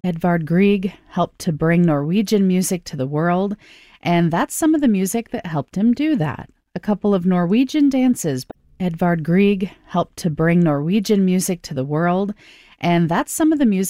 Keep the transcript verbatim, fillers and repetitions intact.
Edvard Grieg helped to bring Norwegian music to the world, and that's some of the music that helped him do that. A couple of Norwegian dances. Edvard Grieg helped to bring Norwegian music to the world, and that's some of the music